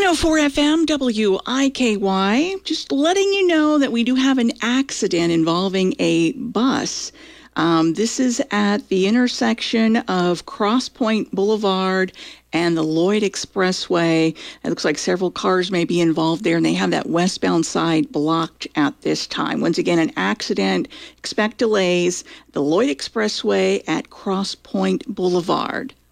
104 FM WIKY, just letting you know that we do have an accident involving a bus. This is at the intersection of Cross Point Boulevard and the Lloyd Expressway. It looks like several cars may be involved there, and they have that westbound side blocked at this time. Once again, an accident. Expect delays. The Lloyd Expressway at Cross Point Boulevard.